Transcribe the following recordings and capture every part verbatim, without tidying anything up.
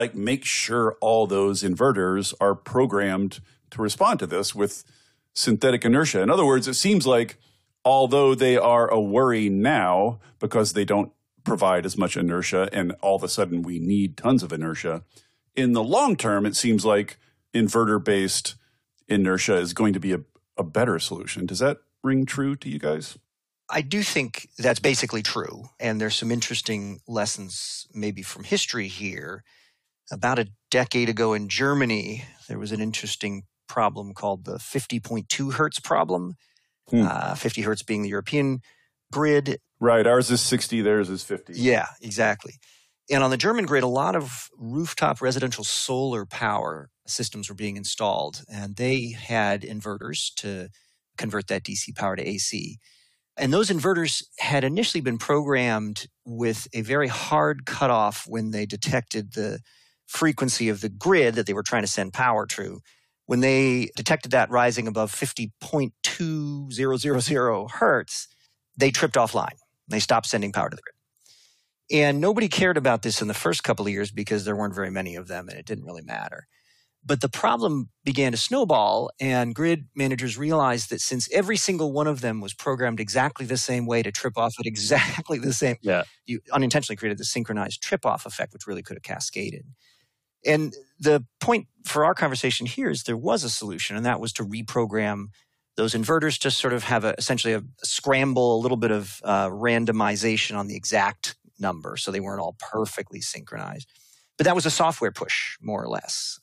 like make sure all those inverters are programmed to respond to this with synthetic inertia. In other words, it seems like although they are a worry now because they don't provide as much inertia and all of a sudden we need tons of inertia, in the long term, it seems like inverter-based inertia is going to be a, a better solution. Does that ring true to you guys? I do think that's basically true. And there's some interesting lessons maybe from history here. About a decade ago in Germany, there was an interesting problem called the fifty point two hertz problem. Hmm. Uh, fifty hertz being the European grid. Right. Ours is sixty, theirs is fifty. Yeah, exactly. And on the German grid, a lot of rooftop residential solar power systems were being installed, and they had inverters to convert that D C power to A C. And those inverters had initially been programmed with a very hard cutoff when they detected the frequency of the grid that they were trying to send power to. When they detected that rising above fifty point two zero zero zero hertz, they tripped offline. They stopped sending power to the grid. And nobody cared about this in the first couple of years because there weren't very many of them and it didn't really matter. But the problem began to snowball, and grid managers realized that since every single one of them was programmed exactly the same way to trip off at exactly the same, yeah. you unintentionally created the synchronized trip-off effect, which really could have cascaded. And the point for our conversation here is there was a solution, and that was to reprogram those inverters to sort of have a, essentially a scramble, a little bit of uh, randomization on the exact number, so they weren't all perfectly synchronized. But that was a software push, more or less.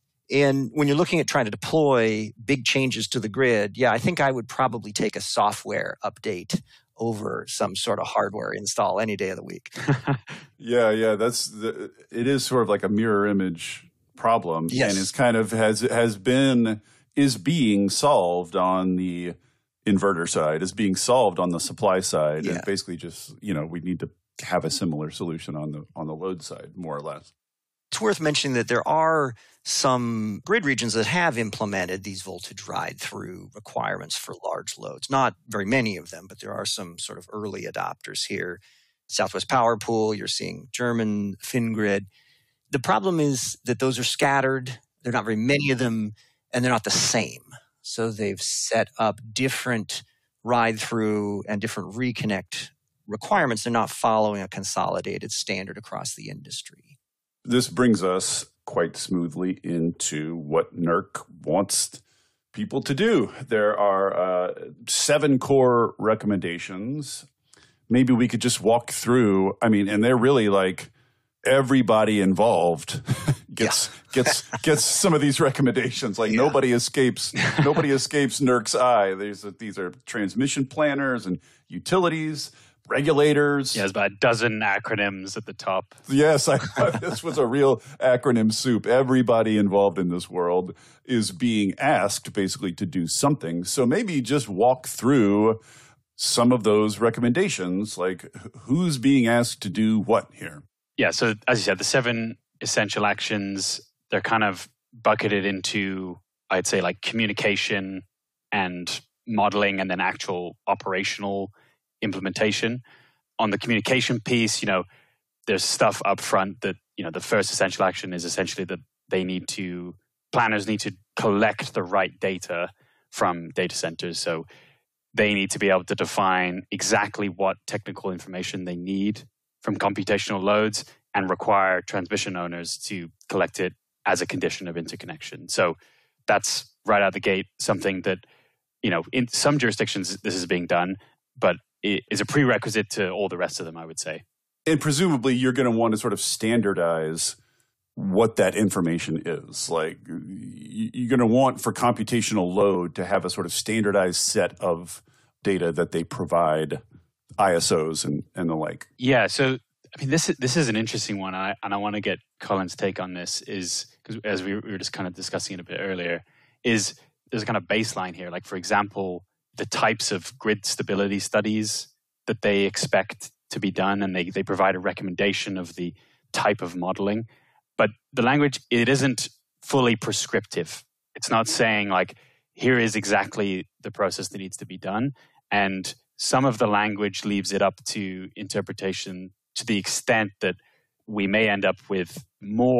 And when you're looking at trying to deploy big changes to the grid, yeah, I think I would probably take a software update over some sort of hardware install any day of the week. yeah, yeah, that's the, it is sort of like a mirror image problem, yes. and it's kind of has has been is being solved on the inverter side, is being solved on the supply side, yeah. and basically just you know we need to have a similar solution on the on the load side, more or less. It's worth mentioning that there are some grid regions that have implemented these voltage ride-through requirements for large loads. Not very many of them, but there are some sort of early adopters here. Southwest Power Pool, you're seeing German Fingrid. The problem is that those are scattered. There are not very many of them, and they're not the same. So they've set up different ride-through and different reconnect requirements. They're not following a consolidated standard across the industry. This brings us quite smoothly into what NERC wants people to do. There are uh, seven core recommendations. Maybe we could just walk through. I mean, and they're really like everybody involved gets yeah. gets gets some of these recommendations. Like yeah. nobody escapes nobody escapes NERC's eye. These are, these are transmission planners and utilities. Regulators. Yeah, there's about a dozen acronyms at the top. Yes, I thought this was a real acronym soup. Everybody involved in this world is being asked basically to do something. So maybe just walk through some of those recommendations, like who's being asked to do what here. Yeah, so as you said, the seven essential actions, they're kind of bucketed into, I'd say, like communication and modeling and then actual operational implementation. On the communication piece, you know, there's stuff up front that, you know, the first essential action is essentially that they need to, planners need to collect the right data from data centers. So they need to be able to define exactly what technical information they need from computational loads and require transmission owners to collect it as a condition of interconnection. So that's right out the gate something that, you know, in some jurisdictions this is being done, but it is a prerequisite to all the rest of them, I would say. And presumably you're going to want to sort of standardize what that information is. Like you're going to want for computational load to have a sort of standardized set of data that they provide, I S Os and, and the like. Yeah. So, I mean, this is, this is an interesting one. And I, and I want to get Colin's take on this is, because as we were just kind of discussing it a bit earlier, is there's a kind of baseline here. Like, for example, the types of grid stability studies that they expect to be done, and they, they provide a recommendation of the type of modeling. But the language, it isn't fully prescriptive. It's not saying like, here is exactly the process that needs to be done. And some of the language leaves it up to interpretation to the extent that we may end up with more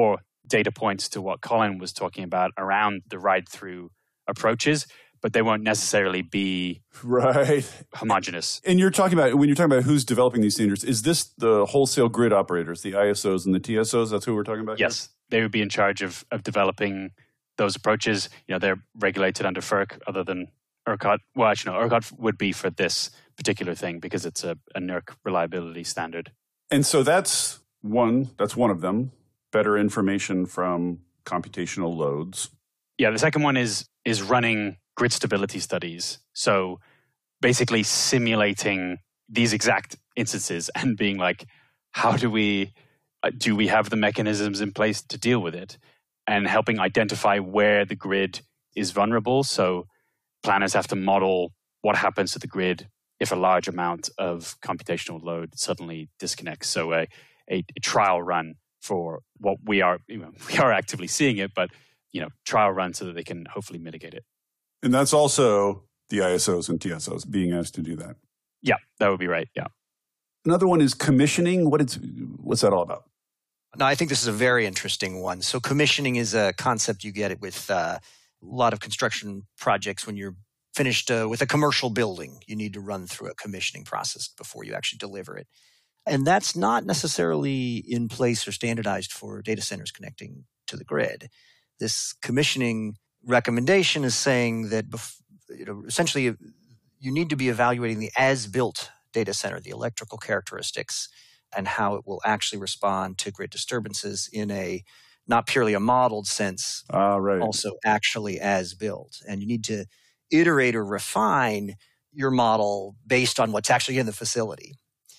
data points to what Colin was talking about around the ride-through approaches, but they won't necessarily be right homogeneous. And you're talking about, when you're talking about who's developing these standards, is this the wholesale grid operators, the I S Os and the T S Os? That's who we're talking about here? Yes, they would be in charge of of developing those approaches. You know, they're regulated under FERC other than ERCOT. Well, actually, no, ERCOT would be for this particular thing because it's a, a NERC reliability standard. And so that's one, that's one of them, better information from computational loads. Yeah, the second one is is running grid stability studies. So basically simulating these exact instances and being like, how do we, uh, do we have the mechanisms in place to deal with it? And helping identify where the grid is vulnerable. So planners have to model what happens to the grid if a large amount of computational load suddenly disconnects. So a, a, a trial run for what we are, you know, we are actively seeing it, but you know, trial run so that they can hopefully mitigate it. And that's also the I S Os and T S Os being asked to do that. Yeah, that would be right. Yeah. Another one is commissioning. What is, what's that all about? No, I think this is a very interesting one. So commissioning is a concept you get it with uh, a lot of construction projects. When you're finished uh, with a commercial building, you need to run through a commissioning process before you actually deliver it. And that's not necessarily in place or standardized for data centers connecting to the grid. This commissioning recommendation is saying that bef- you know, essentially you need to be evaluating the as-built data center, the electrical characteristics, and how it will actually respond to grid disturbances in a not purely a modeled sense, uh, right. also actually as built. And you need to iterate or refine your model based on what's actually in the facility.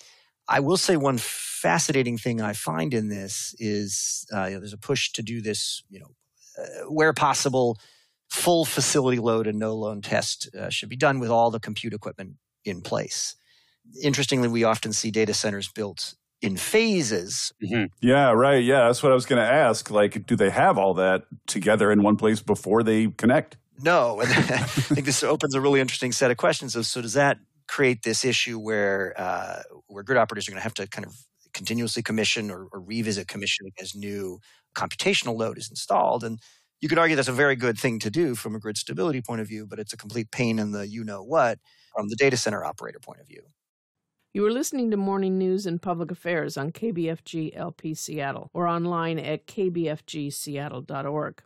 I will say one fascinating thing I find in this is uh, you know, there's a push to do this, you know, uh, where possible, full facility load and no load test uh, should be done with all the compute equipment in place. Interestingly, we often see data centers built in phases. Mm-hmm. Yeah, right. Yeah, that's what I was going to ask. Like, do they have all that together in one place before they connect? No. And I think this opens a really interesting set of questions. So, so does that create this issue where uh, where grid operators are going to have to kind of continuously commission or, or revisit commissioning as new computational load is installed? And you could argue that's a very good thing to do from a grid stability point of view, but it's a complete pain in the you-know-what from the data center operator point of view. You are listening to Morning News and Public Affairs on K B F G L P Seattle or online at k b f g seattle dot org.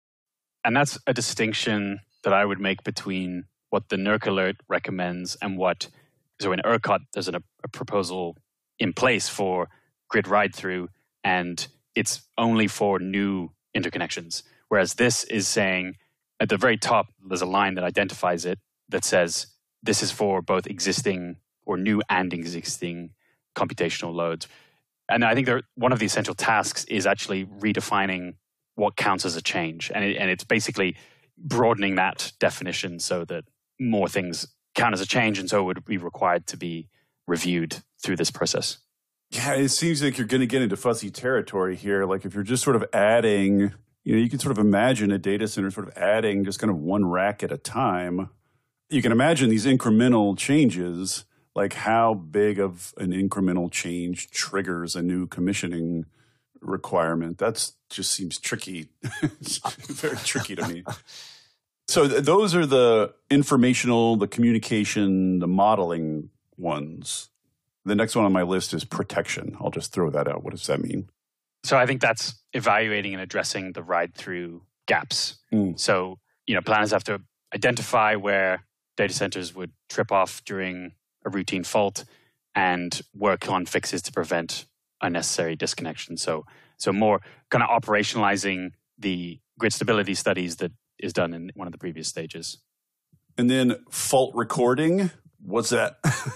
And that's a distinction that I would make between what the NERC alert recommends and what, so in ERCOT, there's an, a proposal in place for grid ride-through, and it's only for new interconnections. Whereas this is saying, at the very top, there's a line that identifies it that says, this is for both existing or new and existing computational loads. And I think there, one of the essential tasks is actually redefining what counts as a change. And, it, and it's basically broadening that definition so that more things count as a change and so it would be required to be reviewed through this process. Yeah, it seems like you're going to get into fuzzy territory here. Like if you're just sort of adding, you know, you can sort of imagine a data center sort of adding just kind of one rack at a time. You can imagine these incremental changes, like how big of an incremental change triggers a new commissioning requirement. That just seems tricky. It's very tricky to me. So th- those are the informational, the communication, the modeling ones. The next one on my list is protection. I'll just throw that out. What does that mean? So I think that's evaluating and addressing the ride-through gaps. Mm. So, you know, planners have to identify where data centers would trip off during a routine fault and work on fixes to prevent unnecessary disconnection. So, so more kind of operationalizing the grid stability studies that is done in one of the previous stages. And then fault recording. What's that?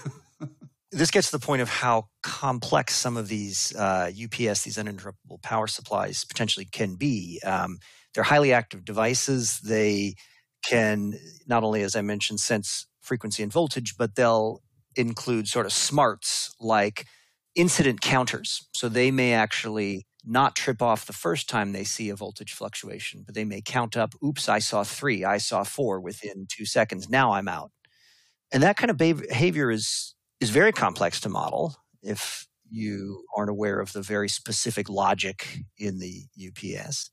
This gets to the point of how complex some of these uh, U P S, these uninterruptible power supplies, potentially can be. Um, they're highly active devices. They can not only, as I mentioned, sense frequency and voltage, but they'll include sort of smarts like incident counters. So they may actually not trip off the first time they see a voltage fluctuation, but they may count up, oops, I saw three, I saw four within two seconds. Now I'm out. And that kind of behavior is is very complex to model. If you aren't aware of the very specific logic in the U P S.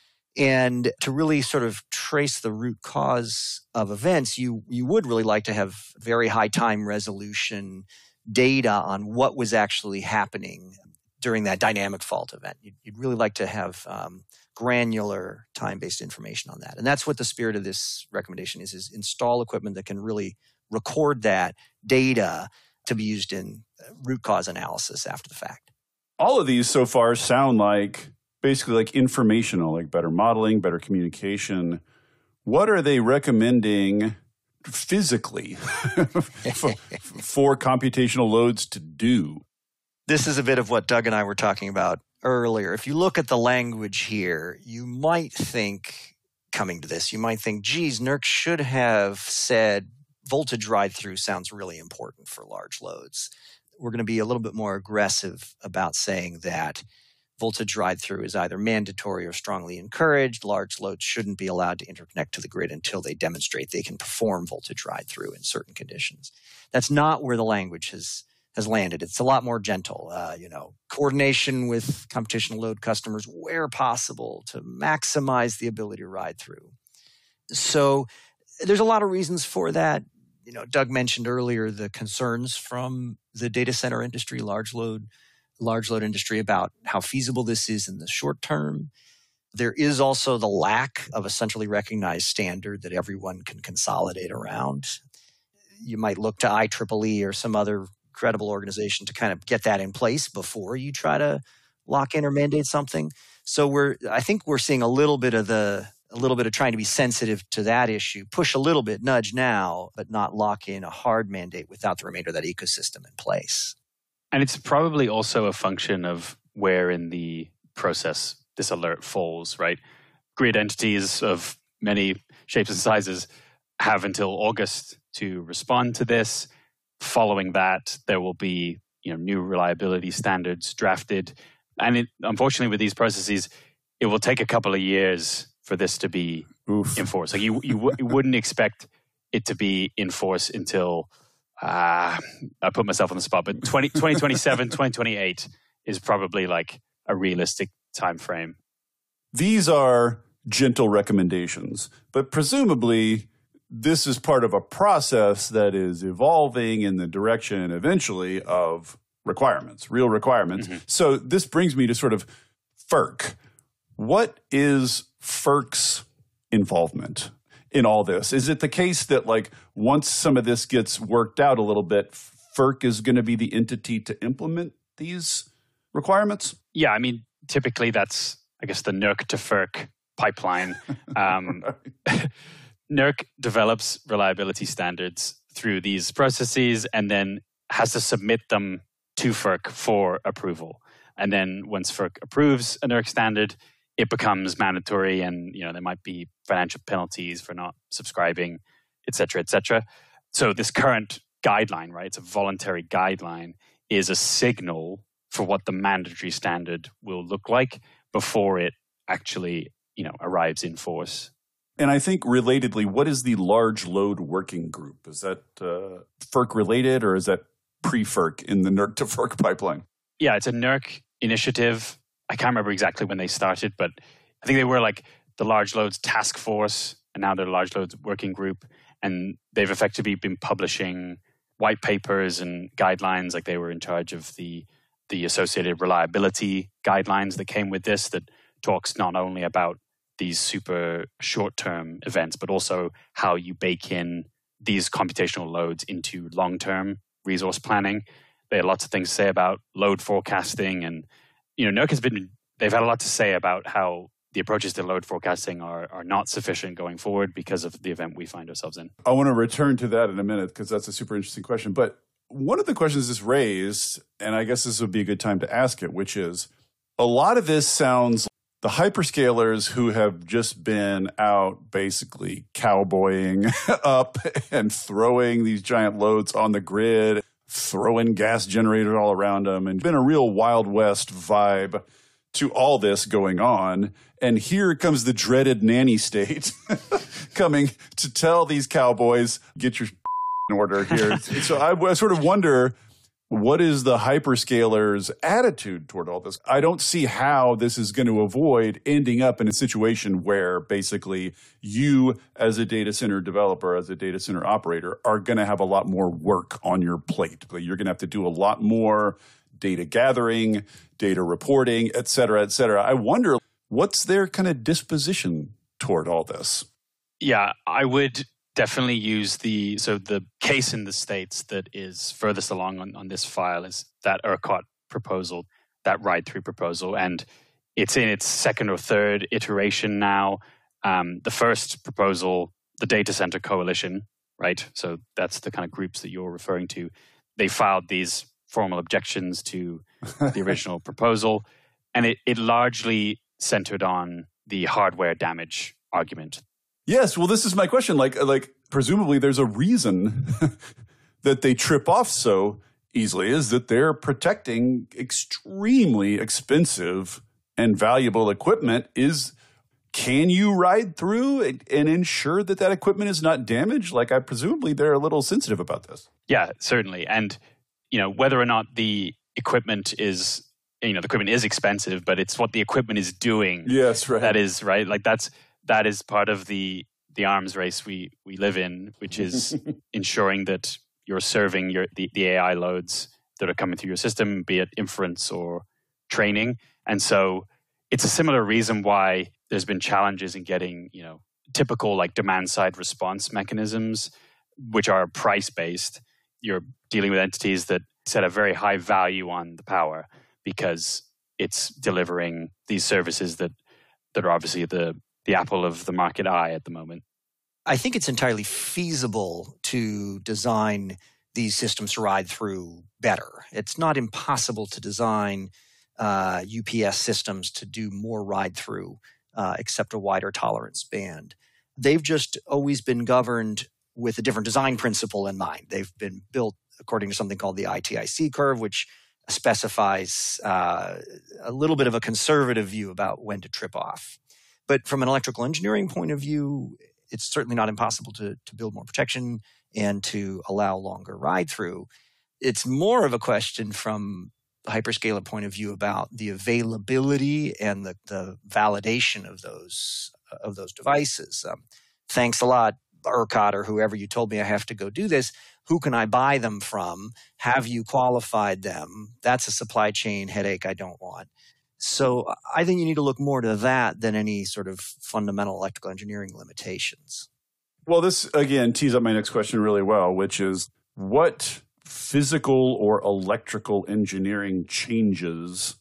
And to really sort of trace the root cause of events, you you would really like to have very high time resolution data on what was actually happening during that dynamic fault event. You'd, you'd really like to have um, granular time-based information on that. And that's what the spirit of this recommendation is, is install equipment that can really record that data to be used in root cause analysis after the fact. All of these so far sound like basically like informational, like better modeling, better communication. What are they recommending physically for, for computational loads to do? This is a bit of what Doug and I were talking about earlier. If you look at the language here, you might think, coming to this, you might think, geez, NERC should have said voltage ride-through sounds really important for large loads. We're going to be a little bit more aggressive about saying that voltage ride-through is either mandatory or strongly encouraged. Large loads shouldn't be allowed to interconnect to the grid until they demonstrate they can perform voltage ride-through in certain conditions. That's not where the language has has landed. It's a lot more gentle. Uh, you know, coordination with computational load customers where possible to maximize the ability to ride through. So there's a lot of reasons for that. You know, Doug mentioned earlier the concerns from the data center industry, large load large load industry about how feasible this is in the short term. There is also the lack of a centrally recognized standard that everyone can consolidate around. You might look to I triple E or some other credible organization to kind of get that in place before you try to lock in or mandate something. So we're, I think we're seeing a little bit of the, a little bit of trying to be sensitive to that issue, push a little bit, nudge now, but not lock in a hard mandate without the remainder of that ecosystem in place. And it's probably also a function of where in the process this alert falls, right? Grid entities of many shapes and sizes have until August to respond to this. Following that, there will be, you know, new reliability standards drafted. And it, unfortunately, with these processes, it will take a couple of years for this to be Oof. enforced. Like you, you, w- you wouldn't expect it to be in force until Uh, I put myself on the spot, but twenty twenty-seven, twenty twenty-eight is probably like a realistic time frame. These are gentle recommendations, but presumably this is part of a process that is evolving in the direction eventually of requirements, real requirements. Mm-hmm. So this brings me to sort of FERC. What is FERC's involvement in all this? Is it the case that like once some of this gets worked out a little bit, FERC is going to be the entity to implement these requirements? Yeah, I mean, typically that's, I guess, the NERC to FERC pipeline. Um, NERC develops reliability standards through these processes and then has to submit them to FERC for approval. And then once FERC approves a NERC standard, it becomes mandatory, and you know there might be financial penalties for not subscribing, et cetera, et cetera. So this current guideline, right, it's a voluntary guideline, is a signal for what the mandatory standard will look like before it actually, you know, arrives in force. And I think relatedly, what is the large load working group? Is that uh, FERC related, or is that pre-FERC in the NERC to FERC pipeline? Yeah, it's a NERC initiative. I can't remember exactly when they started, but I think they were like the Large Loads Task Force, and now they're the Large Loads Working Group. And they've effectively been publishing white papers and guidelines, like they were in charge of the, the associated reliability guidelines that came with this, that talks not only about these super short-term events, but also how you bake in these computational loads into long-term resource planning. They had lots of things to say about load forecasting, and you know, NERC has been, they've had a lot to say about how the approaches to load forecasting are, are not sufficient going forward because of the event we find ourselves in. I want to return to that in a minute because that's a super interesting question. But one of the questions this raised, and I guess this would be a good time to ask it, which is a lot of this sounds the hyperscalers who have just been out basically cowboying up and throwing these giant loads on the grid, throwing gas generators all around them, and been a real Wild West vibe to all this going on. And here comes the dreaded nanny state coming to tell these cowboys, get your in order here. So I, I sort of wonder, what is the hyperscaler's attitude toward all this? I don't see how this is going to avoid ending up in a situation where basically you as a data center developer, as a data center operator, are going to have a lot more work on your plate. You're going to have to do a lot more data gathering, data reporting, et cetera, et cetera. I wonder, what's their kind of disposition toward all this? Yeah, I would definitely use the, so the case in the States that is furthest along on, on this file is that ERCOT proposal, that ride-through proposal. And it's in its second or third iteration now. Um, the first proposal, the Data Center Coalition, right? So that's the kind of groups that you're referring to. They filed these formal objections to the original proposal. And it, it largely centered on the hardware damage argument. Yes, well, this is my question. Like, like presumably there's a reason that they trip off so easily, is that they're protecting extremely expensive and valuable equipment. Is can you ride through and, and ensure that that equipment is not damaged? Like, I presumably they're a little sensitive about this. Yeah, certainly. And, you know, whether or not the equipment is, you know, the equipment is expensive, but it's what the equipment is doing. Yes, right. That is, right? Like, that's, that is part of the the arms race we we live in, which is ensuring that you're serving your the, the A I loads that are coming through your system, be it inference or training. And so it's a similar reason why there's been challenges in getting, you know, typical like demand side response mechanisms, which are price based. You're dealing with entities that set a very high value on the power because it's delivering these services that that are obviously the the apple of the market eye at the moment. I think it's entirely feasible to design these systems to ride through better. It's not impossible to design uh, U P S systems to do more ride through, uh, except a wider tolerance band. They've just always been governed with a different design principle in mind. They've been built according to something called the I T I C curve, which specifies uh, a little bit of a conservative view about when to trip off. But from an electrical engineering point of view, it's certainly not impossible to, to build more protection and to allow longer ride through. It's more of a question from the hyperscaler point of view about the availability and the, the validation of those of those devices. Um, thanks a lot, ERCOT or whoever you told me I have to go do this. Who can I buy them from? Have you qualified them? That's a supply chain headache I don't want. So I think you need to look more to that than any sort of fundamental electrical engineering limitations. Well, this, again, tees up my next question really well, which is what physical or electrical engineering changes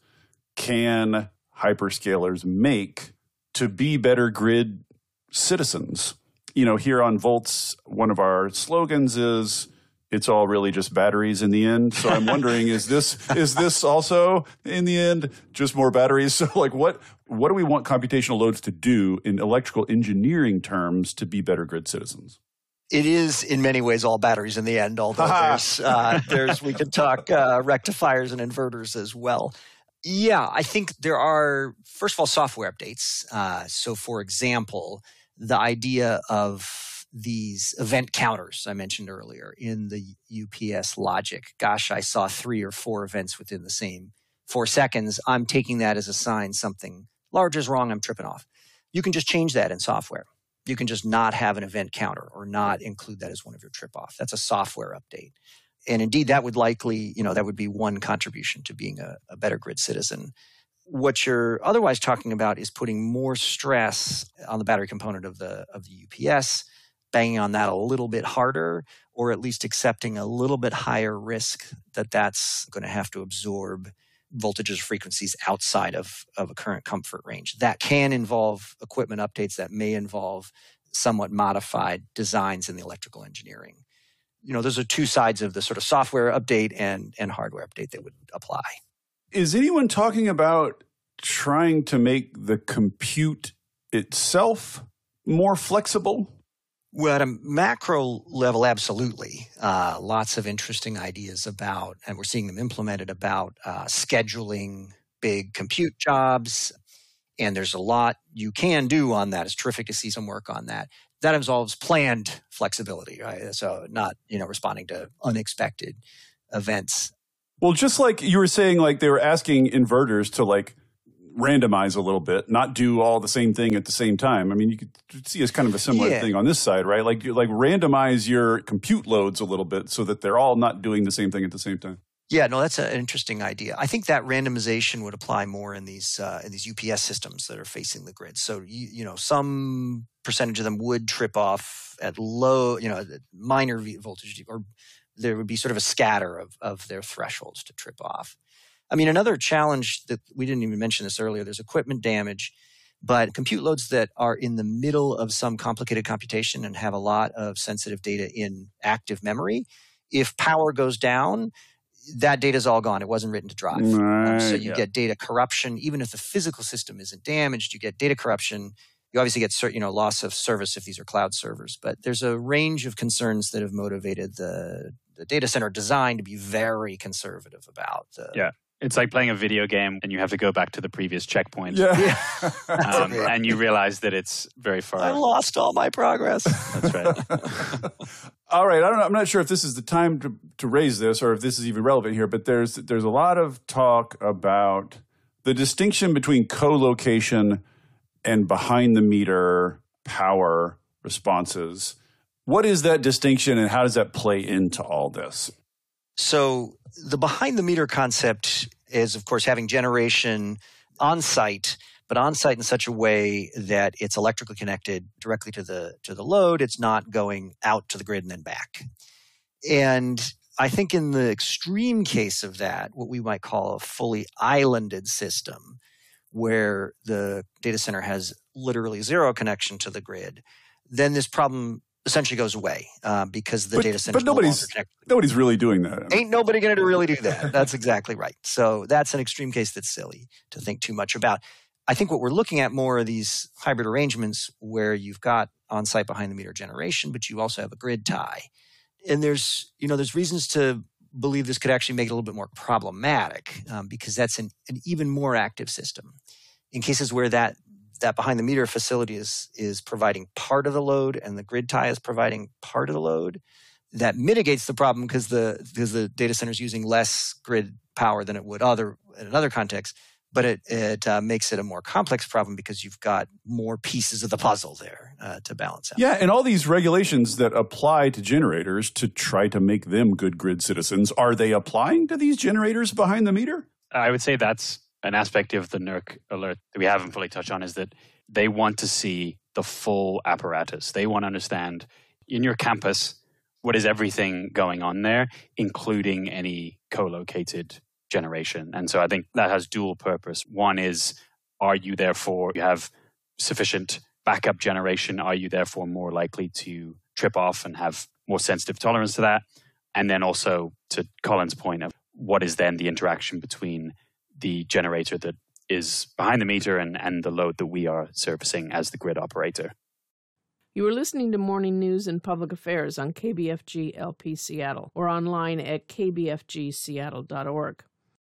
can hyperscalers make to be better grid citizens? You know, here on Volts, one of our slogans is, it's all really just batteries in the end. So I'm wondering, is this is this also in the end just more batteries? So like what what do we want computational loads to do in electrical engineering terms to be better grid citizens? It is in many ways all batteries in the end, although there's, uh, there's we can talk uh, rectifiers and inverters as well. Yeah, I think there are, first of all, software updates. Uh, so for example, the idea of these event counters I mentioned earlier in the U P S logic. Gosh, I saw three or four events within the same four seconds. I'm taking that as a sign something large is wrong. I'm tripping off. You can just change that in software. You can just not have an event counter or not include that as one of your trip off. That's a software update. And indeed, that would likely, you know, that would be one contribution to being a, a better grid citizen. What you're otherwise talking about is putting more stress on the battery component of the of the U P S, banging on that a little bit harder, or at least accepting a little bit higher risk that that's going to have to absorb voltages or frequencies outside of, of a current comfort range. That can involve equipment updates, that may involve somewhat modified designs in the electrical engineering. You know, those are two sides of the sort of software update and, and hardware update that would apply. Is anyone talking about trying to make the compute itself more flexible? Well, at a macro level, absolutely. Uh, lots of interesting ideas about, and we're seeing them implemented, about uh, scheduling big compute jobs. And there's a lot you can do on that. It's terrific to see some work on that. That involves planned flexibility, right? So not, you know, responding to unexpected events. Well, just like you were saying, like they were asking inverters to like randomize a little bit, not do all the same thing at the same time. I mean, you could see as kind of a similar Yeah. thing on this side, right? Like you like randomize your compute loads a little bit so that they're all not doing the same thing at the same time. Yeah, no, that's an interesting idea. I think that randomization would apply more in these uh, in these U P S systems that are facing the grid. So you, you know, some percentage of them would trip off at low, you know, minor voltage, or there would be sort of a scatter of of their thresholds to trip off. I mean, another challenge that we didn't even mention this earlier, there's equipment damage, but compute loads that are in the middle of some complicated computation and have a lot of sensitive data in active memory, if power goes down, that data is all gone. It wasn't written to drive. Right, um, so you yeah. get data corruption. Even if the physical system isn't damaged, you get data corruption. You obviously get you know loss of service if these are cloud servers. But there's a range of concerns that have motivated the, the data center design to be very conservative about the, Yeah. It's like playing a video game and you have to go back to the previous checkpoint. Yeah. Um, and you realize that it's very far. I lost all my progress. That's right. All right. I don't know. I'm not sure if this is the time to, to raise this or if this is even relevant here, but there's there's a lot of talk about the distinction between co-location and behind the meter power responses. What is that distinction and how does that play into all this? So the behind the meter concept is, of course, having generation on site, but on site in such a way that it's electrically connected directly to the to the load. It's not going out to the grid and then back. And I think in the extreme case of that, what we might call a fully islanded system, where the data center has literally zero connection to the grid, then this problem essentially goes away uh, because the But- data center but is no nobody's- longer connected. Nobody's really doing that. I mean, Ain't nobody going to really do that. That's exactly right. So that's an extreme case that's silly to think too much about. I think what we're looking at more are these hybrid arrangements where you've got on-site behind-the-meter generation, but you also have a grid tie. And there's, you know, there's reasons to believe this could actually make it a little bit more problematic um, because that's an, an even more active system. In cases where that that behind-the-meter facility is is providing part of the load and the grid tie is providing part of the load, that mitigates the problem because the because the data center is using less grid power than it would other in another context. But it it uh, makes it a more complex problem because you've got more pieces of the puzzle there uh, to balance out. Yeah, and all these regulations that apply to generators to try to make them good grid citizens, are they applying to these generators behind the meter? I would say that's an aspect of the NERC alert that we haven't fully touched on, is that they want to see the full apparatus. They want to understand in your campus, what is everything going on there, including any co-located generation. And so I think that has dual purpose. One is, are you therefore, you have sufficient backup generation? Are you therefore more likely to trip off and have more sensitive tolerance to that? And then also to Colin's point of what is then the interaction between the generator that is behind the meter and, and the load that we are servicing as the grid operator. You are listening to Morning News and Public Affairs on K B F G L P Seattle or online at k b f g seattle dot org.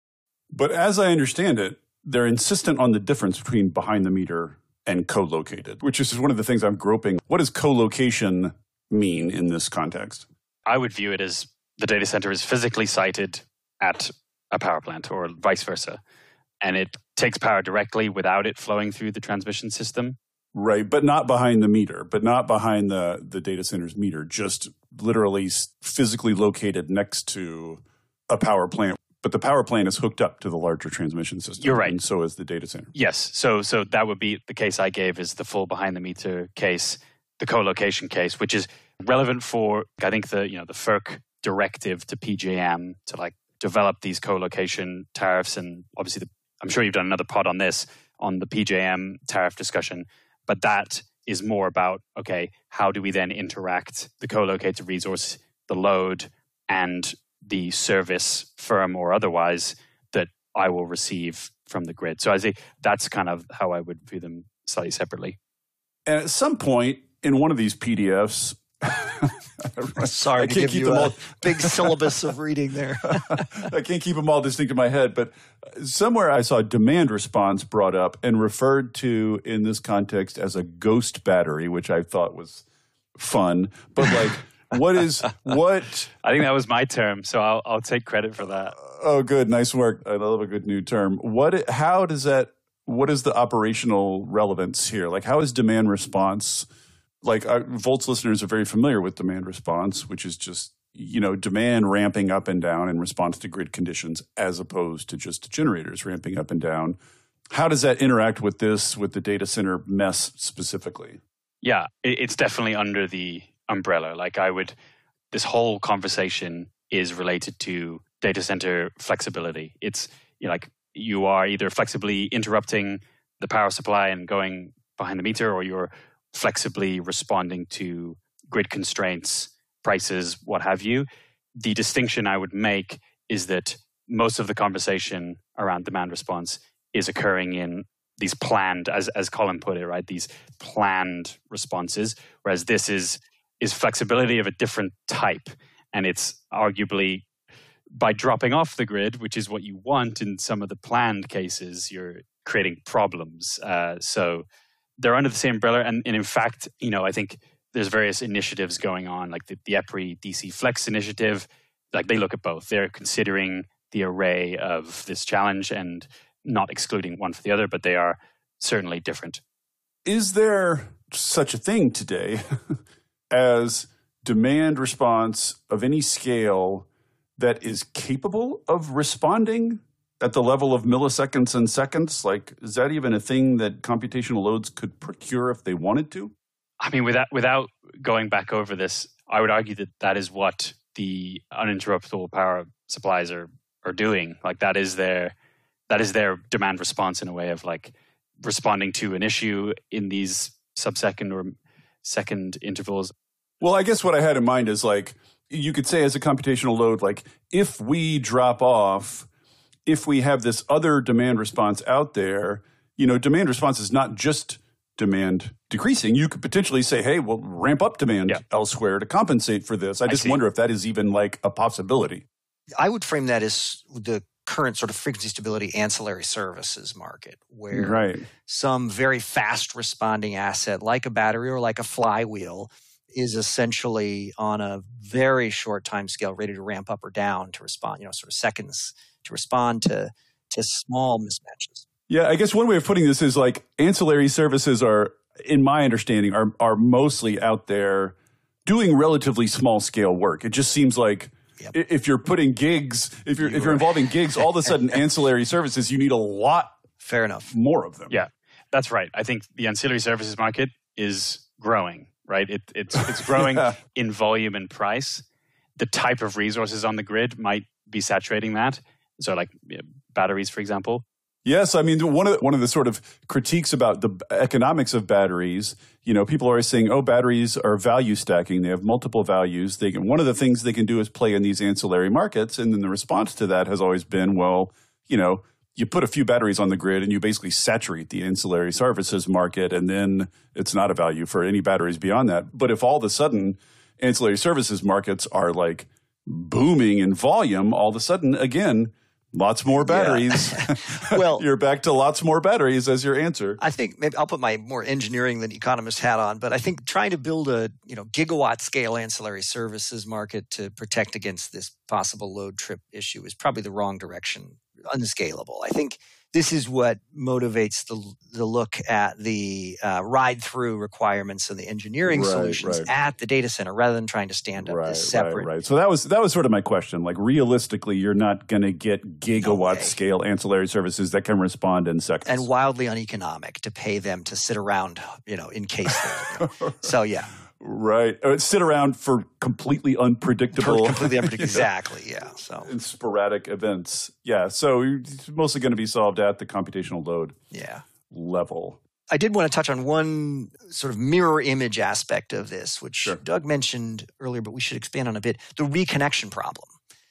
But as I understand it, they're insistent on the difference between behind the meter and co-located, which is one of the things I'm groping. What does co-location mean in this context? I would view it as the data center is physically sited at a power plant or vice versa. And it takes power directly without it flowing through the transmission system. Right, but not behind the meter, but not behind the, the data center's meter, just literally s- physically located next to a power plant. But the power plant is hooked up to the larger transmission system. You're right. And so is the data center. Yes. So so that would be the case I gave is the full behind the meter case, the co-location case, which is relevant for, I think, the you know the F E R C directive to P J M to like develop these co-location tariffs. And obviously, the, I'm sure you've done another pod on this, on the P J M tariff discussion. But that is more about, okay, how do we then interact the co-located resource, the load, and the service, firm or otherwise, that I will receive from the grid. So I say that's kind of how I would view them slightly separately. And at some point in one of these P D Fs, Sorry I to can't give keep you them a all- big syllabus of reading there. I can't keep them all distinct in my head, but somewhere I saw demand response brought up and referred to in this context as a ghost battery, which I thought was fun. But like, What is what? I think that was my term, so I'll I'll take credit for that. Oh, good, nice work. I love a good new term. What? How does that? What is the operational relevance here? Like, how is demand response? Like, uh, Volt's listeners are very familiar with demand response, which is just, you know, demand ramping up and down in response to grid conditions, as opposed to just generators ramping up and down. How does that interact with this, with the data center mess specifically? Yeah, it, it's definitely under the umbrella. Like, I would, this whole conversation is related to data center flexibility. It's, you know, like, you are either flexibly interrupting the power supply and going behind the meter, or you're flexibly responding to grid constraints, prices, what have you. The distinction I would make is that most of the conversation around demand response is occurring in these planned, as as Colin put it, right? These planned responses, whereas this is is flexibility of a different type, and it's arguably, by dropping off the grid, which is what you want in some of the planned cases, you're creating problems. Uh, so they're under the same umbrella, and, and in fact, you know, I think there's various initiatives going on, like the, the EPRI D C Flex initiative. Like, they look at both. They're considering the array of this challenge and not excluding one for the other, but they are certainly different. Is there such a thing today as demand response of any scale that is capable of responding at the level of milliseconds and seconds? Like, is that even a thing that computational loads could procure if they wanted to? I mean, without without going back over this, I would argue that that is what the uninterruptible power supplies are are doing. Like, that is their that is their demand response, in a way of like responding to an issue in these sub-second or second intervals. Well, I guess what I had in mind is, like, you could say as a computational load, like, if we drop off, if we have this other demand response out there, you know, demand response is not just demand decreasing. You could potentially say, hey, we'll ramp up demand yeah. elsewhere to compensate for this. I just I wonder if that is even like a possibility. I would frame that as the current sort of frequency stability ancillary services market, where right. some very fast responding asset like a battery or like a flywheel is essentially on a very short time scale ready to ramp up or down to respond, you know, sort of seconds to respond to to small mismatches. Yeah, I guess one way of putting this is, like, ancillary services are, in my understanding, are are mostly out there doing relatively small scale work. It just seems like yep. if you're putting gigs, if you're you if you're involving gigs, all of a sudden ancillary services, you need a lot fair enough more of them. Yeah, that's right. I think the ancillary services market is growing, right? It, it's it's growing yeah. in volume and price. The type of resources on the grid might be saturating that. So, like, batteries, for example. Yes, I mean, one of the, one of the sort of critiques about the economics of batteries, you know, people are always saying, oh, batteries are value stacking. They have multiple values. They can, one of the things they can do is play in these ancillary markets. And then the response to that has always been, well, you know, you put a few batteries on the grid and you basically saturate the ancillary services market, and then it's not a value for any batteries beyond that. But if all of a sudden ancillary services markets are like booming in volume, all of a sudden, again, lots more batteries. Yeah. Well, you're back to lots more batteries as your answer. I think maybe I'll put my more engineering than economist hat on, but I think trying to build a, you know, gigawatt scale ancillary services market to protect against this possible load trip issue is probably the wrong direction. Unscalable. I think this is what motivates the the look at the uh, ride through requirements and the engineering right, solutions right. at the data center, rather than trying to stand up right, this separate. Right, right. So that was that was sort of my question. Like, realistically, you're not going to get gigawatt no scale ancillary services that can respond in seconds, and wildly uneconomic to pay them to sit around, you know, in case. They, you know. So yeah. Right. Or sit around for completely unpredictable. completely unpredictable. Exactly, yeah. So in sporadic events. Yeah. So it's mostly going to be solved at the computational load yeah. level. I did want to touch on one sort of mirror image aspect of this, which sure. Doug mentioned earlier, but we should expand on a bit, the reconnection problem.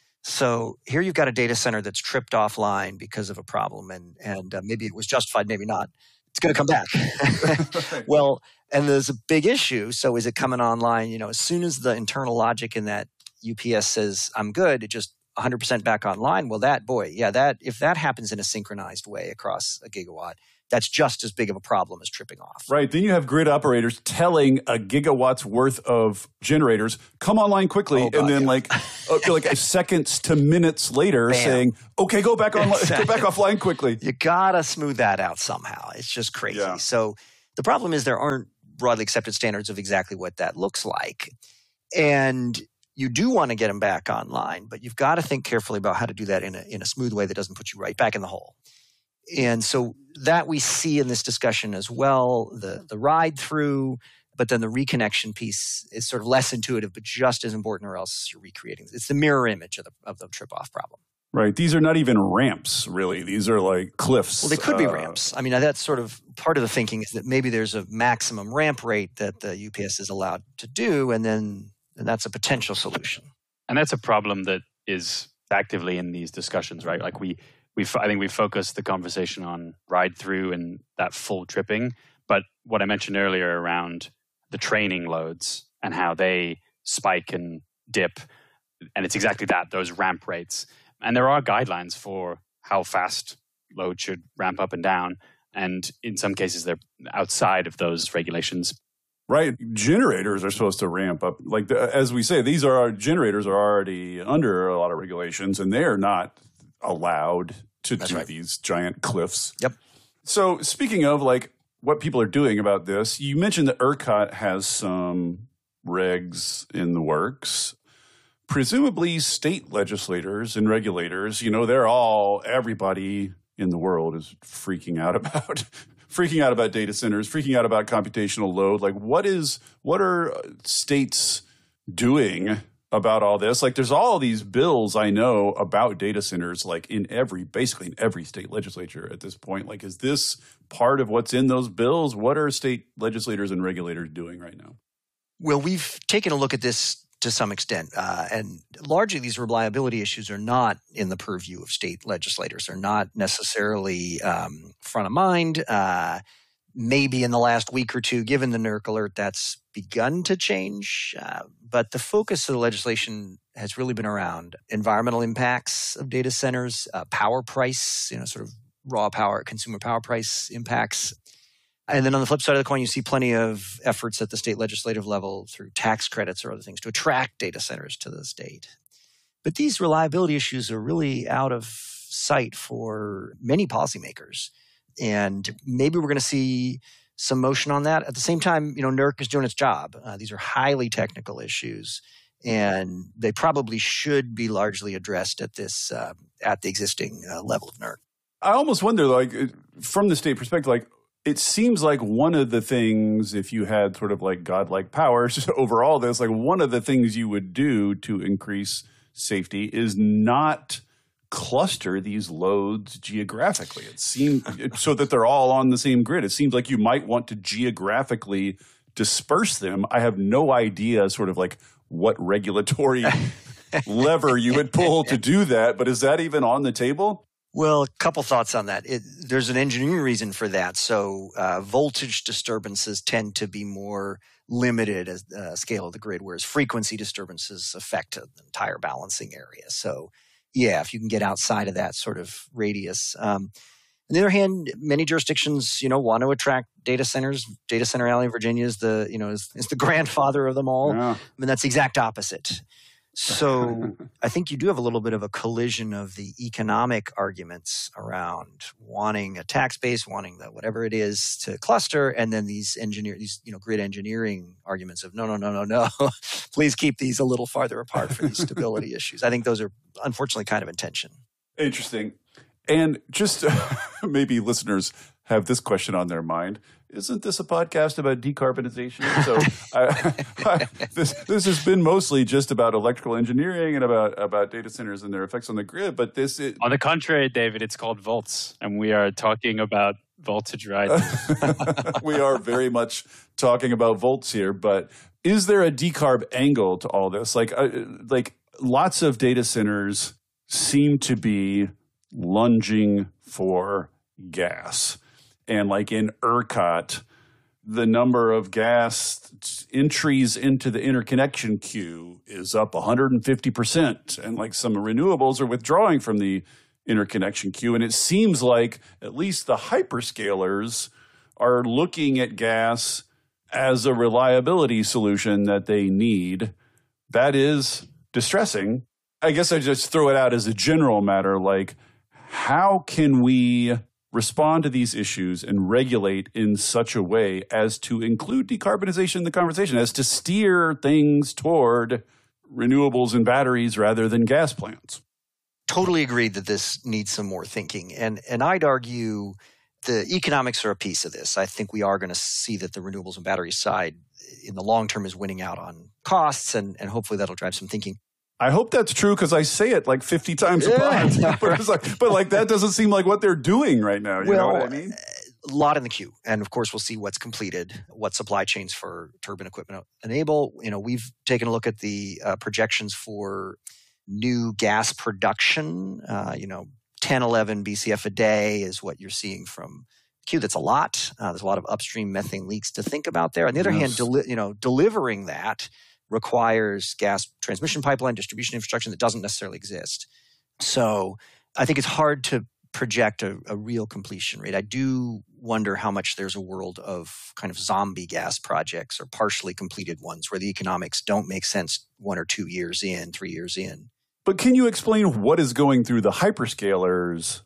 So here you've got a data center that's tripped offline because of a problem, and, and uh, maybe it was justified, maybe not. It's going to come back. Well, and there's a big issue. So is it coming online? You know, as soon as the internal logic in that U P S says, I'm good, it just one hundred percent back online. Well, that, boy, yeah, that if that happens in a synchronized way across a gigawatt, that's just as big of a problem as tripping off. Right. Then you have grid operators telling a gigawatt's worth of generators, come online quickly. Oh, God, and then yeah. like uh, like seconds to minutes later Bam. saying, okay, go back online, Exactly. go back offline quickly. You got to smooth that out somehow. It's just crazy. Yeah. So the problem is there aren't broadly accepted standards of exactly what that looks like. And you do want to get them back online, but you've got to think carefully about how to do that in a, in a smooth way that doesn't put you right back in the hole. And so that we see in this discussion as well, the, the ride through, but then the reconnection piece is sort of less intuitive, but just as important, or else you're recreating. It's the mirror image of the, of the trip-off problem. Right. These are not even ramps, really. These are like cliffs. Well, they could be Uh, ramps. I mean, that's sort of part of the thinking is that maybe there's a maximum ramp rate that the U P S is allowed to do, and then and that's a potential solution. And that's a problem that is actively in these discussions, right? Like we, we, I think we focused the conversation on ride through and that full tripping. But what I mentioned earlier around the training loads and how they spike and dip, and it's exactly that, those ramp rates. And there are guidelines for how fast load should ramp up and down. And in some cases, they're outside of those regulations. Right. Generators are supposed to ramp up. Like, the, as we say, these are our generators are already under a lot of regulations, and they're not allowed to That's do right. these giant cliffs. Yep. So speaking of like what people are doing about this, you mentioned that ERCOT has some regs in the works. Presumably state legislators and regulators, you know, they're all, everybody in the world is freaking out about freaking out about data centers, freaking out about computational load. Like what is, what are states doing about all this? Like there's all these bills I know about data centers, like in every, basically in every state legislature at this point. Like, is this part of what's in those bills? What are state legislators and regulators doing right now? Well, we've taken a look at this to some extent, uh, and largely these reliability issues are not in the purview of state legislators. They're not necessarily um, front of mind. Uh, maybe in the last week or two, given the NERC alert, that's begun to change. Uh, but the focus of the legislation has really been around environmental impacts of data centers, uh, power price, you know, sort of raw power, consumer power price impacts. And then on the flip side of the coin, you see plenty of efforts at the state legislative level through tax credits or other things to attract data centers to the state. But these reliability issues are really out of sight for many policymakers. And maybe we're going to see some motion on that. At the same time, you know, NERC is doing its job. Uh, these are highly technical issues, and they probably should be largely addressed at this uh, at the existing uh, level of NERC. I almost wonder, like, from the state perspective, like, it seems like one of the things, if you had sort of like godlike powers over all this, like one of the things you would do to increase safety is not cluster these loads geographically. It seems so that they're all on the same grid. It seems like you might want to geographically disperse them. I have no idea sort of like what regulatory lever you would pull to do that, but is that even on the table? Well, a couple thoughts on that. It, there's an engineering reason for that. So uh, voltage disturbances tend to be more limited as the uh, scale of the grid, whereas frequency disturbances affect the entire balancing area. So yeah, if you can get outside of that sort of radius. Um, on the other hand, many jurisdictions, you know, want to attract data centers. Data Center Alley, Virginia is the, you know, is, is the grandfather of them all. Yeah. I mean, that's the exact opposite. So I think you do have a little bit of a collision of the economic arguments around wanting a tax base, wanting the whatever it is to cluster, and then these engineer, these you know grid engineering arguments of no, no, no, no, no, please keep these a little farther apart for these stability issues. I think those are unfortunately kind of in tension. Interesting. And just maybe listeners have this question on their mind. Isn't this a podcast about decarbonization? So I, I, this this has been mostly just about electrical engineering and about, about data centers and their effects on the grid. But this is, On the contrary, David, it's called volts, and we are talking about voltage rise. we are very much talking about volts here. But is there a decarb angle to all this? Like uh, like lots of data centers seem to be lunging for gas. And like in ERCOT, the number of gas entries into the interconnection queue is up one hundred fifty percent. And like some renewables are withdrawing from the interconnection queue. And it seems like at least the hyperscalers are looking at gas as a reliability solution that they need. That is distressing. I guess I just throw it out as a general matter, like, how can we respond to these issues and regulate in such a way as to include decarbonization in the conversation, as to steer things toward renewables and batteries rather than gas plants? Totally agreed that this needs some more thinking. And and I'd argue the economics are a piece of this. I think we are going to see that the renewables and battery side in the long term is winning out on costs, and, and hopefully that'll drive some thinking. I hope that's true because I say it like fifty times a month. Yeah. but, it's like, but like that doesn't seem like what they're doing right now. You well, know what I mean? A lot in the queue. And of course, we'll see what's completed, what supply chains for turbine equipment enable. You know, we've taken a look at the uh, projections for new gas production. Uh, you know, ten, eleven B C F a day is what you're seeing from the queue. That's a lot. Uh, there's a lot of upstream methane leaks to think about there. On the other Yes. hand, deli- you know, delivering that requires gas transmission pipeline, distribution infrastructure that doesn't necessarily exist. So I think it's hard to project a, a real completion rate. I do wonder how much there's a world of kind of zombie gas projects or partially completed ones where the economics don't make sense one or two years in, three years in. But can you explain what is going through the hyperscalers'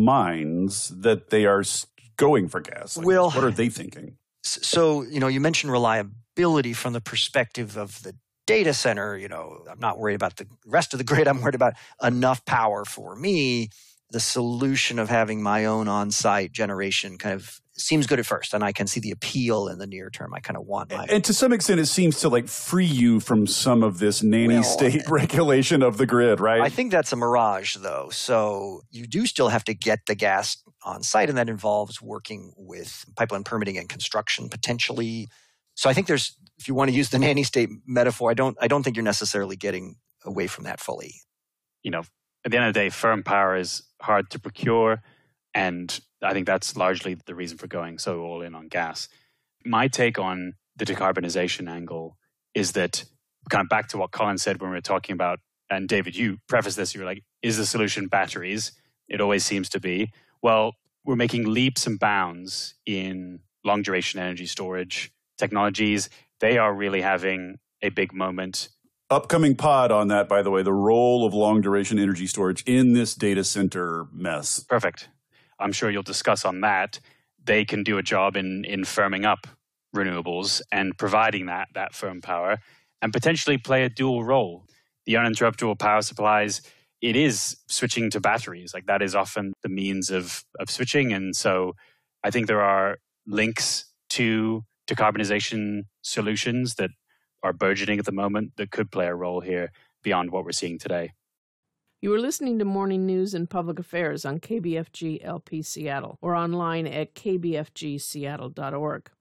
minds that they are s- going for gas? Like, Well- what are they thinking? So, you know, you mentioned reliability from the perspective of the data center. You know, I'm not worried about the rest of the grid. I'm worried about enough power for me. The solution of having my own on-site generation kind of seems good at first, and I can see the appeal in the near term. I kind of want my... And to some extent, it seems to like free you from some of this nanny Well, state regulation of the grid, right? I think that's a mirage, though. So you do still have to get the gas on site, and that involves working with pipeline permitting and construction potentially. So I think there's, if you want to use the nanny state metaphor, I don't, I don't think you're necessarily getting away from that fully. You know, at the end of the day, firm power is hard to procure, and I think that's largely the reason for going so all in on gas. My take on the decarbonization angle is that, kind of back to what Colin said when we were talking about, and David, you prefaced this, you were like, is the solution batteries? It always seems to be. Well, we're making leaps and bounds in long duration energy storage technologies. They are really having a big moment. Upcoming pod on that, by the way, the role of long duration energy storage in this data center mess. Perfect. I'm sure you'll discuss on that. They can do a job in in firming up renewables and providing that that firm power, and potentially play a dual role. The uninterruptible power supplies, it is switching to batteries. Like that is often the means of of switching. And so I think there are links to decarbonization solutions that are burgeoning at the moment that could play a role here beyond what we're seeing today. You are listening to Morning News and Public Affairs on K B F G L P Seattle or online at k b f g seattle dot org.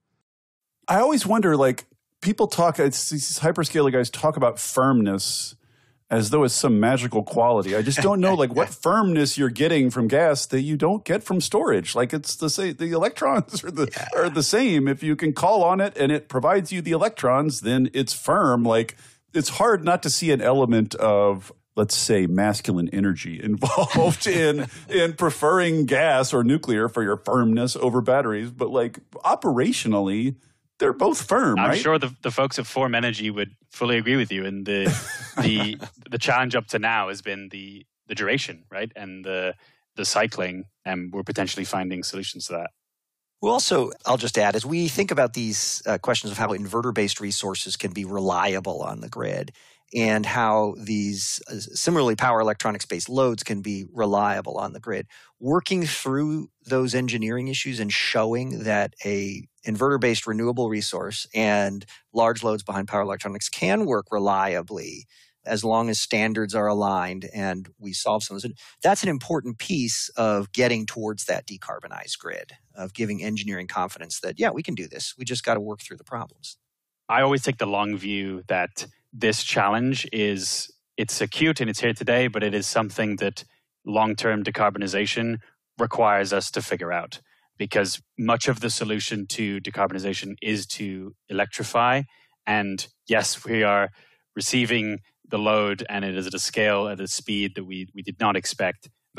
I always wonder, like, people talk, it's, these hyperscaler guys talk about firmness as though it's some magical quality. I just don't know, like, what firmness you're getting from gas that you don't get from storage. Like, it's the same, the electrons are the Yeah. are the same. If you can call on it and it provides you the electrons, then it's firm. Like, it's hard not to see an element of, let's say, masculine energy involved in in preferring gas or nuclear for your firmness over batteries. But like operationally, they're both firm, I'm right? sure the, the folks at Form Energy would fully agree with you. And the the the challenge up to now has been the the duration, right, and the the cycling, and we're potentially finding solutions to that. Well, also, I'll just add, as we think about these uh, questions of how inverter-based resources can be reliable on the grid and how these uh, similarly power electronics-based loads can be reliable on the grid, working through those engineering issues and showing that a inverter-based renewable resource and large loads behind power electronics can work reliably as long as standards are aligned and we solve some of those. That's an important piece of getting towards that decarbonized grid, of giving engineering confidence that, yeah, we can do this. We just got to work through the problems. I always take the long view that this challenge is, it's acute and it's here today, but it is something that long-term decarbonization requires us to figure out, because much of the solution to decarbonization is to electrify. And yes, we are receiving the load, and it is at a scale, at a speed that we we did not expect.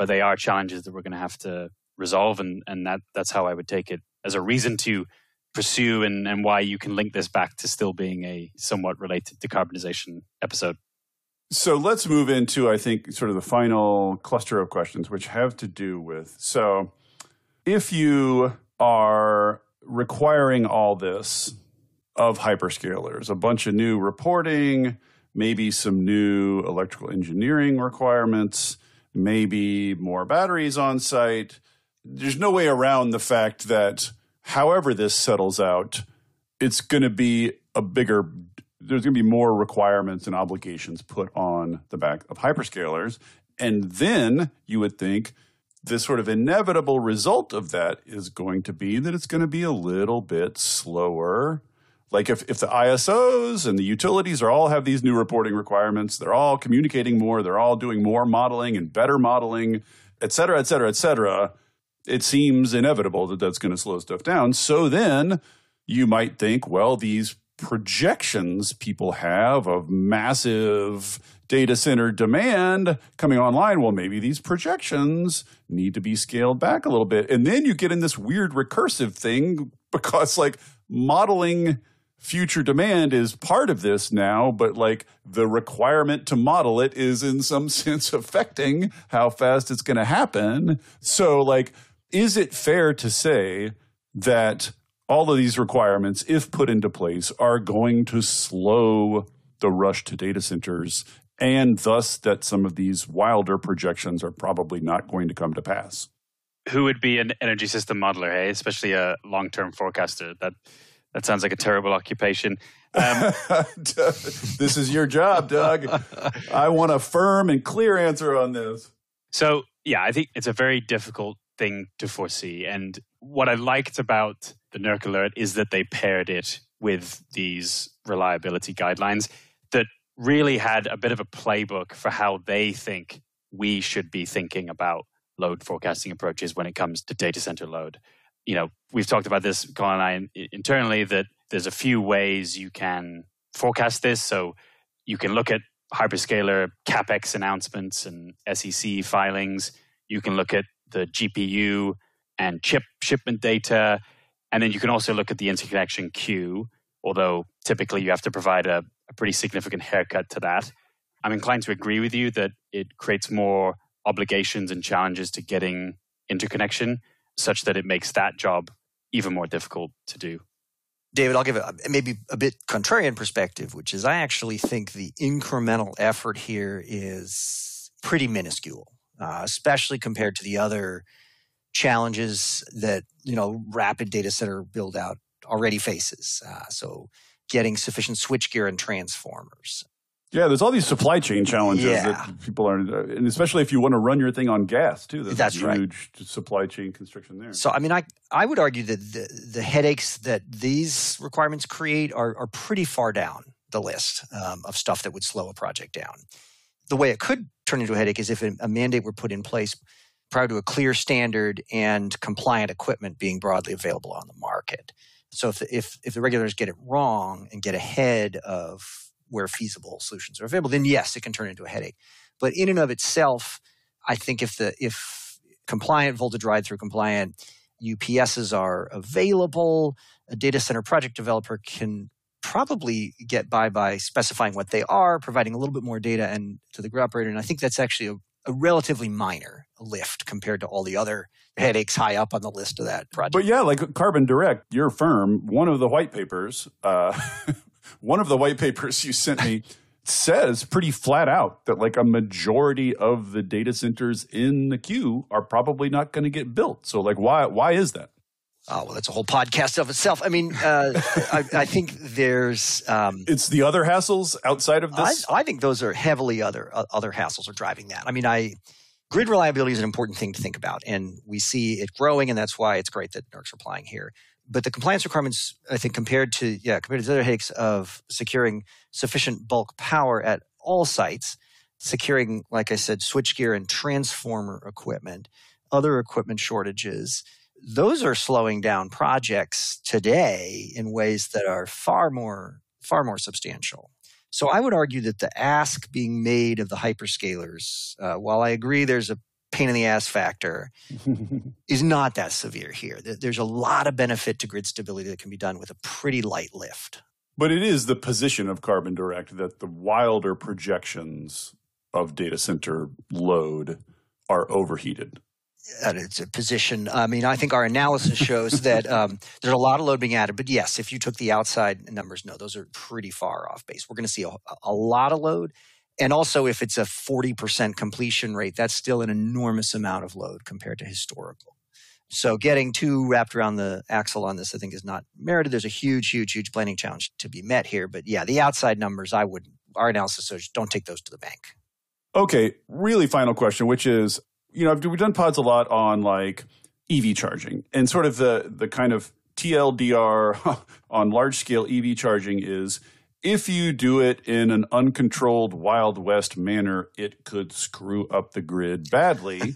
but they are challenges that we're going to have to resolve. And, and that that's how I would take it as a reason to pursue, and, and why you can link this back to still being a somewhat related decarbonization episode. So let's move into, I think, sort of the final cluster of questions, which have to do with, so if you are requiring all this of hyperscalers, a bunch of new reporting, maybe some new electrical engineering requirements, maybe more batteries on site, there's no way around the fact that however this settles out, it's going to be a bigger, there's going to be more requirements and obligations put on the back of hyperscalers. And then you would think the sort of inevitable result of that is going to be that it's going to be a little bit slower. Like if, if the I S Os and the utilities are all have these new reporting requirements, they're all communicating more, they're all doing more modeling and better modeling, et cetera, et cetera, et cetera, it seems inevitable that that's going to slow stuff down. So then you might think, well, these projections people have of massive data center demand coming online, well, maybe these projections need to be scaled back a little bit. And then you get in this weird recursive thing because like modeling future demand is part of this now, but like the requirement to model it is in some sense affecting how fast it's going to happen. So like, is it fair to say that all of these requirements, if put into place, are going to slow the rush to data centers, and thus that some of these wilder projections are probably not going to come to pass? Who would be an energy system modeler, hey? Especially a long-term forecaster. That that sounds like a terrible occupation. Um, this is your job, Doug. I want a firm and clear answer on this. So, yeah, I think it's a very difficult thing to foresee. And what I liked about the NERC alert is that they paired it with these reliability guidelines that really had a bit of a playbook for how they think we should be thinking about load forecasting approaches when it comes to data center load. You know, we've talked about this, Colin and I, internally, that there's a few ways you can forecast this. So you can look at hyperscaler CapEx announcements and S E C filings. You can look at the G P U and chip shipment data. And then you can also look at the interconnection queue, although typically you have to provide a, a pretty significant haircut to that. I'm inclined to agree with you that it creates more obligations and challenges to getting interconnection, such that it makes that job even more difficult to do. David, I'll give a, maybe a bit contrarian perspective, which is I actually think the incremental effort here is pretty minuscule, uh, especially compared to the other challenges that, you know, rapid data center build out already faces. Uh, so getting sufficient switchgear and transformers. Yeah, there's all these supply chain challenges yeah. that people are, and especially if you want to run your thing on gas too. There's That's a huge right. supply chain constriction there. So, I mean, I I would argue that the, the headaches that these requirements create are, are pretty far down the list um, of stuff that would slow a project down. The way it could turn into a headache is if a, a mandate were put in place prior to a clear standard and compliant equipment being broadly available on the market. So if the, if, if the regulators get it wrong and get ahead of where feasible solutions are available, then yes, it can turn into a headache. But in and of itself, I think if the if compliant voltage ride-through compliant U P Ss are available, a data center project developer can probably get by by specifying what they are, providing a little bit more data and to the grid operator. And I think that's actually a, a relatively minor lift compared to all the other headaches high up on the list of that project. But yeah, like Carbon Direct, your firm, one of the white papers, uh, one of the white papers you sent me says pretty flat out that like a majority of the data centers in the queue are probably not going to get built. So like, why why is that? Oh, well, that's a whole podcast of itself. I mean, uh, I, I think there's... Um, it's the other hassles outside of this? I, I think those are heavily other uh, other hassles are driving that. I mean, I grid reliability is an important thing to think about, and we see it growing, and that's why it's great that NERC's applying here. But the compliance requirements, I think, compared to yeah, compared to the other headaches of securing sufficient bulk power at all sites, securing, like I said, switchgear and transformer equipment, other equipment shortages, those are slowing down projects today in ways that are far more far more substantial. So I would argue that the ask being made of the hyperscalers, uh, while I agree there's a pain in the ass factor is not that severe here. There's a lot of benefit to grid stability that can be done with a pretty light lift. But it is the position of Carbon Direct that the wilder projections of data center load are overheated. And it's a position. I mean, I think our analysis shows that um, there's a lot of load being added. But yes, if you took the outside numbers, no, those are pretty far off base. We're going to see a, a lot of load. And also, if it's a forty percent completion rate, that's still an enormous amount of load compared to historical. So getting too wrapped around the axle on this, I think, is not merited. There's a huge, huge, huge blending challenge to be met here. But yeah, the outside numbers, I wouldn't. Our analysis says don't take those to the bank. Okay, really final question, which is, you know, we've done pods a lot on like E V charging, and sort of the the kind of T L D R on large scale E V charging is, if you do it in an uncontrolled Wild West manner, it could screw up the grid badly.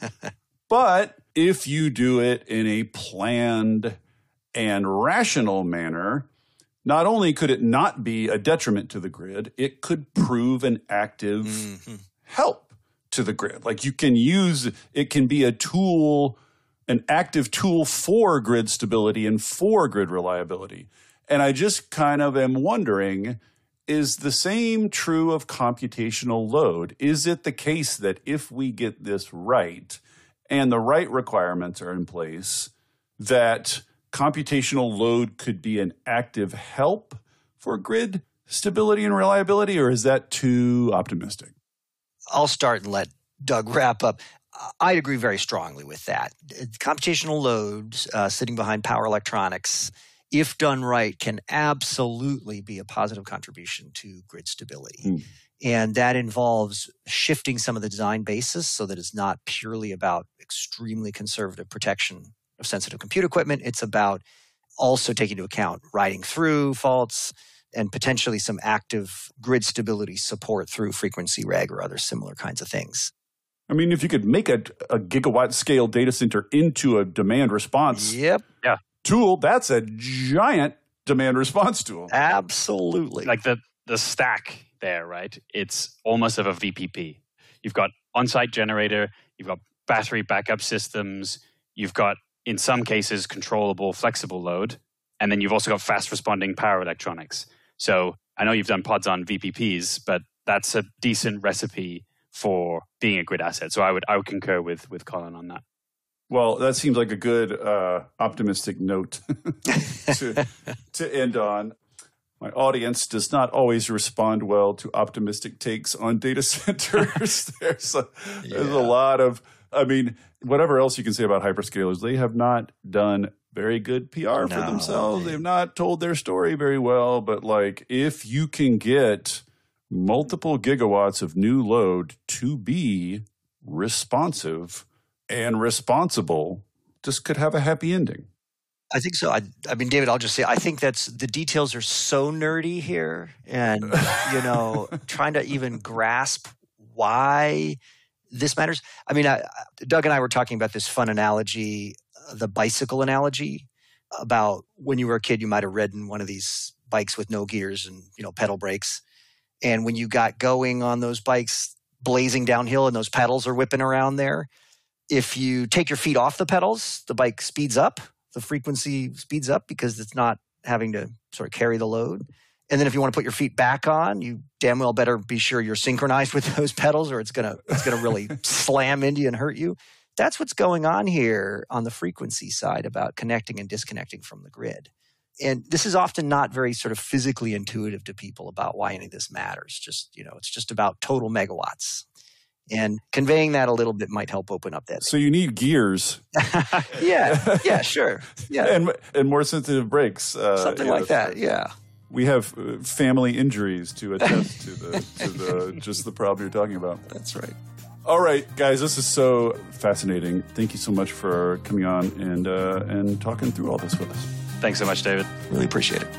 But if you do it in a planned and rational manner, not only could it not be a detriment to the grid, it could prove an active mm-hmm. help to the grid. Like you can use, it can be a tool, an active tool for grid stability and for grid reliability. And I just kind of am wondering, is the same true of computational load? Is it the case that if we get this right and the right requirements are in place, that computational load could be an active help for grid stability and reliability, or is that too optimistic? I'll start and let Doug wrap up. I agree very strongly with that. Computational loads uh, sitting behind power electronics, if done right, can absolutely be a positive contribution to grid stability. Mm. And that involves shifting some of the design basis so that it's not purely about extremely conservative protection of sensitive compute equipment. It's about also taking into account riding through faults and potentially some active grid stability support through frequency reg or other similar kinds of things. I mean, if you could make a, a gigawatt scale data center into a demand response yep. yeah. tool, that's a giant demand response tool. Absolutely. Like the, the stack there, right? It's almost of a V P P. You've got on-site generator, you've got battery backup systems, you've got, in some cases, controllable flexible load, and then you've also got fast responding power electronics. So I know you've done pods on V P Ps, but that's a decent recipe for being a grid asset. So I would I would concur with with Colin on that. Well, that seems like a good uh, optimistic note to to end on. My audience does not always respond well to optimistic takes on data centers. there's a, yeah. there's a lot of, I mean, whatever else you can say about hyperscalers, they have not done very good P R no. for themselves. They've not told their story very well. But like, if you can get multiple gigawatts of new load to be responsive and responsible, this could have a happy ending. I think so. I, I mean, David, I'll just say, I think that's the details are so nerdy here, and you know, trying to even grasp why this matters. I mean, I, Doug and I were talking about this fun analogy, the bicycle analogy, about when you were a kid, you might have ridden one of these bikes with no gears and, you know, pedal brakes. And when you got going on those bikes, blazing downhill and those pedals are whipping around there, if you take your feet off the pedals, the bike speeds up. The frequency speeds up because it's not having to sort of carry the load. And then if you want to put your feet back on, you damn well better be sure you're synchronized with those pedals, or it's gonna it's gonna really slam into you and hurt you. That's what's going on here on the frequency side about connecting and disconnecting from the grid. And this is often not very sort of physically intuitive to people about why any of this matters. Just, you know, it's just about total megawatts. And conveying that a little bit might help open up that. So you need gears. yeah, yeah, sure. Yeah. And and more sensitive brakes. Uh, Something like that, yeah. We have uh, family injuries to attest to the to the just the problem you're talking about. That's right. All right, guys, this is so fascinating. Thank you so much for coming on and uh, and talking through all this with us. Thanks so much, David. Really appreciate it.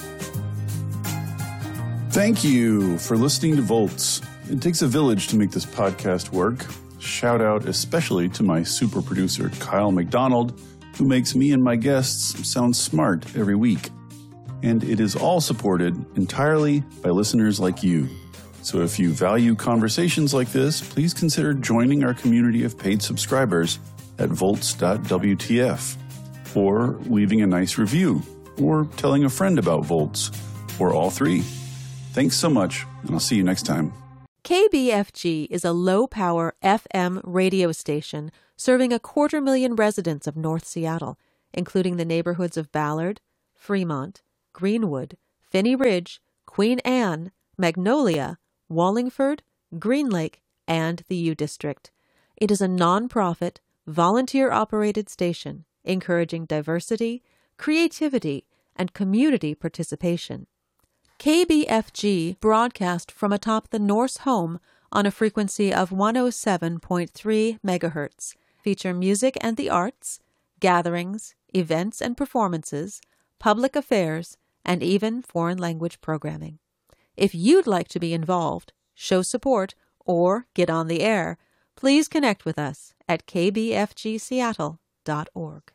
Thank you for listening to Volts. It takes a village to make this podcast work. Shout out especially to my super producer, Kyle McDonald, who makes me and my guests sound smart every week. And it is all supported entirely by listeners like you. So if you value conversations like this, please consider joining our community of paid subscribers at volts dot w t f, or leaving a nice review, or telling a friend about Volts, or all three. Thanks so much, and I'll see you next time. K B F G is a low-power F M radio station serving a quarter million residents of North Seattle, including the neighborhoods of Ballard, Fremont, Greenwood, Phinney Ridge, Queen Anne, Magnolia, Wallingford, Green Lake, and the U District. It is a non-profit, volunteer-operated station encouraging diversity, creativity, and community participation. K B F G broadcast from atop the Norse home on a frequency of one oh seven point three megahertz, feature music and the arts, gatherings, events and performances, public affairs, and even foreign language programming. If you'd like to be involved, show support, or get on the air, please connect with us at k b f g seattle dot org.